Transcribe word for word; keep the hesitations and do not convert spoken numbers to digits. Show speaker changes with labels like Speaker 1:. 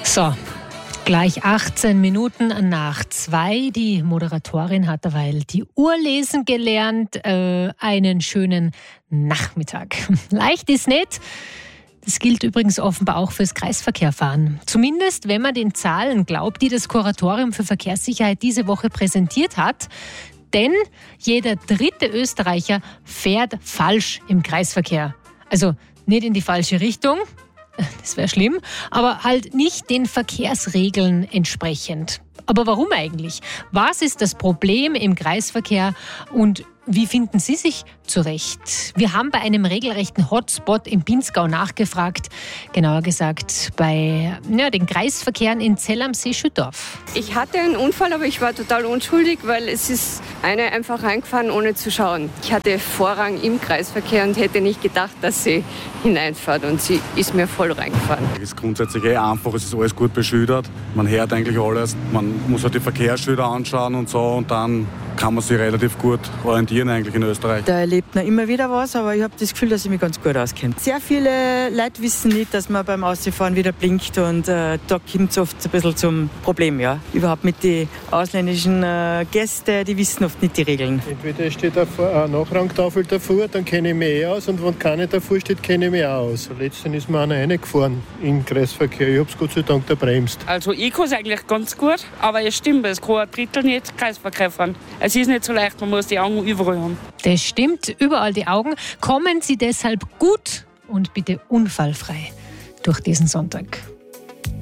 Speaker 1: So, gleich achtzehn Minuten nach zwei. Die Moderatorin hat derweil die Uhr lesen gelernt. Äh, einen schönen Nachmittag. Leicht ist nicht. Das gilt übrigens offenbar auch fürs Kreisverkehrfahren. Zumindest, wenn man den Zahlen glaubt, die das Kuratorium für Verkehrssicherheit diese Woche präsentiert hat. Denn jeder dritte Österreicher fährt falsch im Kreisverkehr. Also nicht in die falsche Richtung, das wäre schlimm, aber halt nicht den Verkehrsregeln entsprechend. Aber warum eigentlich? Was ist das Problem im Kreisverkehr und wie finden Sie sich zurecht? Wir haben bei einem regelrechten Hotspot im Pinzgau nachgefragt, genauer gesagt bei ja, den Kreisverkehren in Zell am See-Schüttorf.
Speaker 2: Ich hatte einen Unfall, aber ich war total unschuldig, weil es ist eine einfach reingefahren, ohne zu schauen. Ich hatte Vorrang im Kreisverkehr und hätte nicht gedacht, dass sie hineinfährt und sie ist mir voll reingefahren.
Speaker 3: Es ist grundsätzlich eh einfach, es ist alles gut beschildert. Man hört eigentlich alles, man muss halt die Verkehrsschilder anschauen und so und dann kann man sich relativ gut orientieren eigentlich in Österreich.
Speaker 4: Da erlebt man immer wieder was, aber ich habe das Gefühl, dass ich mich ganz gut auskenne. Sehr viele Leute wissen nicht, dass man beim Ausfahren wieder blinkt und äh, da kommt es oft ein bisschen zum Problem. Ja. Überhaupt mit den ausländischen äh, Gästen, die wissen oft nicht die Regeln.
Speaker 5: Entweder steht eine Nachrangtafel davor, dann kenne ich mich eh aus und wenn keine davor steht, kenne ich mich auch aus. Letztens ist mir einer reingefahren im Kreisverkehr. Ich habe es Gott sei Dank gebremst.
Speaker 6: Also ich kann es eigentlich ganz gut, aber es stimmt, es kann ein Drittel nicht Kreisverkehr fahren. Es ist nicht so leicht, man muss die Augen überall haben.
Speaker 1: Das stimmt, überall die Augen. Kommen Sie deshalb gut und bitte unfallfrei durch diesen Sonntag.